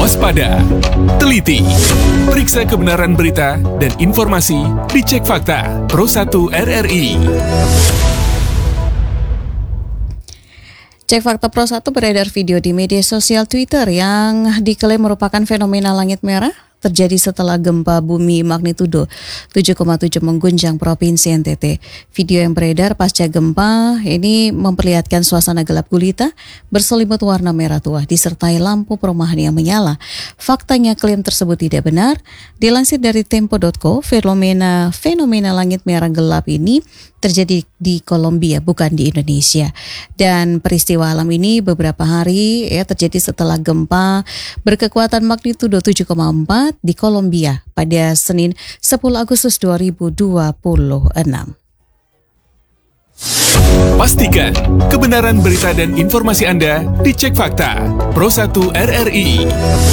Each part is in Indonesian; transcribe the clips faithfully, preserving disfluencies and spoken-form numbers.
waspada, teliti, periksa kebenaran berita dan informasi dicek fakta Pro satu R R I. Cek Fakta Pro satu beredar video di media sosial Twitter yang diklaim merupakan fenomena langit merah terjadi setelah gempa bumi magnitudo tujuh koma tujuh mengguncang Provinsi N T T. Video yang beredar pasca gempa ini memperlihatkan suasana gelap gulita berselimut warna merah tua disertai lampu perumahan yang menyala. Faktanya klaim tersebut tidak benar. Dilansir dari tempo titik co, fenomena fenomena langit merah gelap ini terjadi di Kolombia, bukan di Indonesia. Dan peristiwa alam ini beberapa hari ya terjadi setelah gempa berkekuatan magnitudo tujuh koma empat di Kolombia pada Senin sepuluh Agustus dua ribu dua puluh enam. Pastikan kebenaran berita dan informasi Anda dicek fakta Pro satu R R I.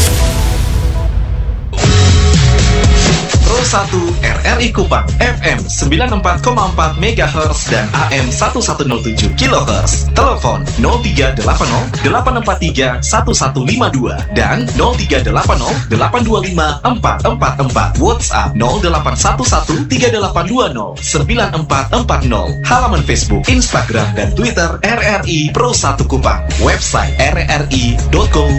Pro satu R R I Kupang F M sembilan puluh empat koma empat megahertz dan A M seribu seratus tujuh kilohertz. Telepon nol tiga delapan nol delapan empat tiga satu satu lima dua dan nol tiga delapan nol delapan dua lima empat empat empat. WhatsApp nol delapan satu satu tiga delapan dua nol sembilan empat empat nol. Halaman Facebook, Instagram dan Twitter R R I Pro satu Kupang. Website r r i dot co